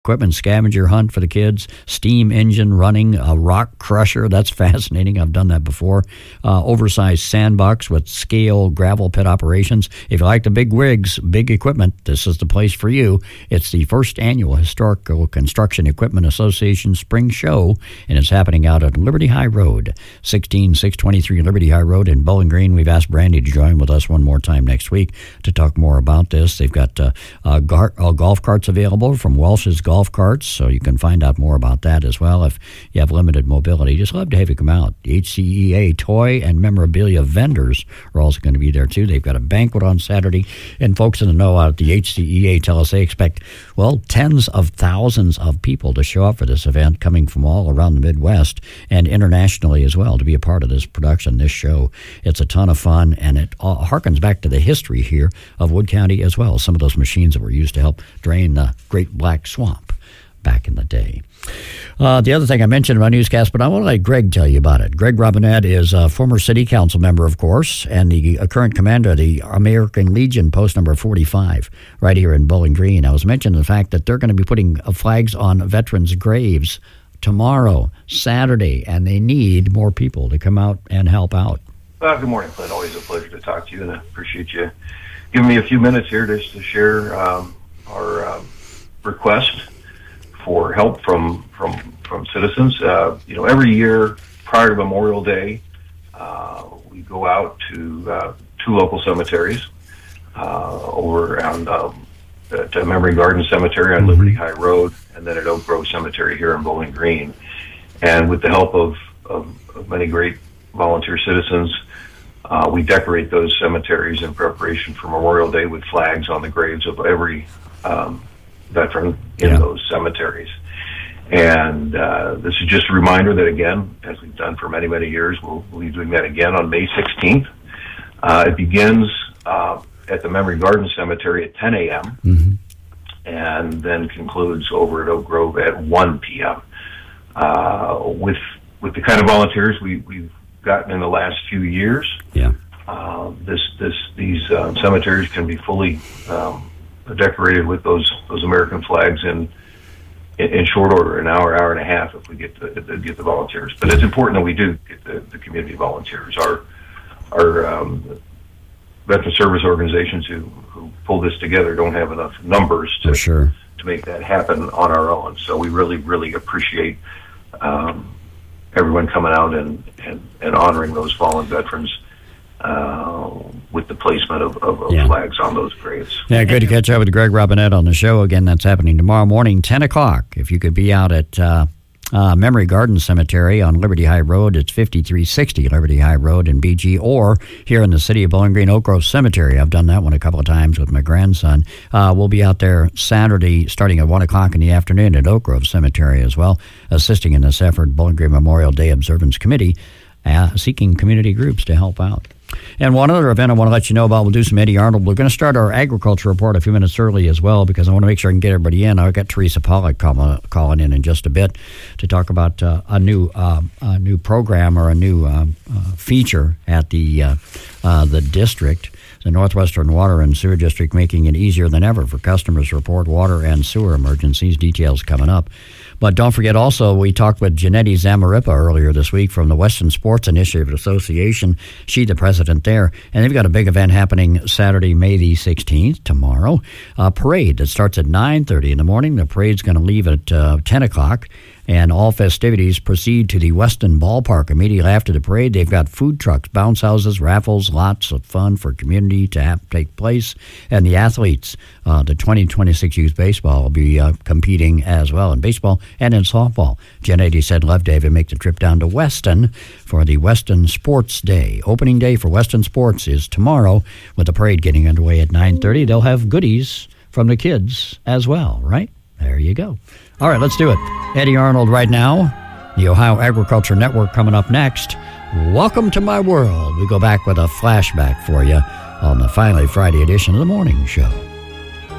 equipment scavenger hunt for the kids, steam engine running, a rock crusher. That's fascinating. I've done that before. Oversized sandbox with scale gravel pit operations. If you like the big rigs, big equipment, this is the place for you. It's the first annual Historical Construction Equipment Association Spring Show, and it's happening out at Liberty High Road, 16623 Liberty High Road in Bowling Green. We've asked Brandy to join with us one more time next week to talk more about this. They've got golf carts available from Welsh's Golf Carts, so you can find out more about that as well if you have limited mobility. Just love to have you come out. The HCEA toy and memorabilia vendors are also going to be there too. They've got a banquet on Saturday, and folks in the know out at the HCEA tell us they expect, well, tens of thousands of people to show up for this event, coming from all around the Midwest and internationally as well, to be a part of this production, this show. It's a ton of fun, and it harkens back to the history here of Wood County as well. Some of those machines that were used to help drain the Great Black Swamp back in the day. The other thing I mentioned in my newscast, but I want to let Greg tell you about it. Greg Robinette is a former city council member, of course, and the current commander of the American Legion, post number 45, right here in Bowling Green. I was mentioning the fact that they're going to be putting flags on veterans' graves tomorrow, Saturday, and they need more people to come out and help out. Good morning, Clint. Always a pleasure to talk to you, and I appreciate you giving me a few minutes here just to share our request for help from citizens. Every year prior to Memorial Day, we go out to two local cemeteries over around at Memory Garden Cemetery on Liberty High Road, and then at Oak Grove Cemetery here in Bowling Green. And with the help of many great volunteer citizens, we decorate those cemeteries in preparation for Memorial Day with flags on the graves of every veteran in those cemeteries. And this is just a reminder that, again, as we've done for many, many years, we'll be doing that again on May 16th. It begins at the Memory Garden Cemetery at 10 a.m. And then concludes over at Oak Grove at 1 p.m. With the kind of volunteers we've gotten in the last few years, these cemeteries can be fully decorated with those American flags in short order, an hour and a half, if we get the volunteers. But it's important that we do get the community volunteers. Our veteran service organizations who pull this together don't have enough numbers to make that happen on our own. So we really, really appreciate everyone coming out and honoring those fallen veterans with the placement of flags on those graves. Yeah, good to catch up with Greg Robinette on the show. Again, that's happening tomorrow morning, 10 o'clock. If you could be out at Memory Garden Cemetery on Liberty High Road, it's 5360 Liberty High Road in BG, or here in the city of Bowling Green, Oak Grove Cemetery. I've done that one a couple of times with my grandson. We'll be out there Saturday starting at 1 o'clock in the afternoon at Oak Grove Cemetery as well, assisting in this effort. Bowling Green Memorial Day Observance Committee seeking community groups to help out. And one other event I want to let you know about, we'll do some Eddie Arnold. We're going to start our agriculture report a few minutes early as well, because I want to make sure I can get everybody in. I've got Teresa Pollack calling in just a bit to talk about a new program or a new feature at the district, the Northwestern Water and Sewer District, making it easier than ever for customers to report water and sewer emergencies. Details coming up. But don't forget also, we talked with Janetti Zamarripa earlier this week from the Western Sports Initiative Association. She's the president there. And they've got a big event happening Saturday, May the 16th, tomorrow. A parade that starts at 9:30 in the morning. The parade's going to leave at 10 o'clock. And all festivities proceed to the Weston Ballpark immediately after the parade. They've got food trucks, bounce houses, raffles, lots of fun for community to take place. And the athletes, the 2026 Youth Baseball will be competing as well in baseball and in softball. Janetti said love to have you make the trip down to Weston for the Weston Sports Day. Opening day for Weston Sports is tomorrow, with the parade getting underway at 9:30. They'll have goodies from the kids as well, right? There you go. All right, let's do it. Eddie Arnold right now. The Ohio Agriculture Network coming up next. Welcome to my world. We go back with a flashback for you on the Finally Friday edition of the Morning Show.